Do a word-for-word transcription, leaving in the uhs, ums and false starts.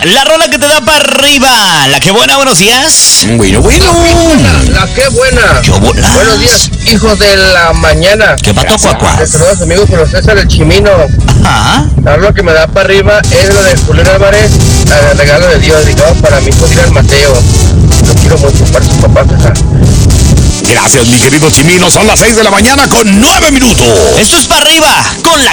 la rola que te da para arriba. La que buena, buenos días. Bueno, bueno. La que buena. Yo bolas. Buenos días, hijos de la mañana. ¿Qué pasó, cuacuá? Les saludo a sus amigos con los César el Chimino. Ajá. La rola que me da para arriba es la de Julián Álvarez, la de Regalo de Dios, dedicado para mi hijo Dylan Mateo. Lo quiero mucho, para sus papás, César. Gracias, mi querido Chimino. Son las seis de la mañana con nueve minutos. Esto es para arriba con la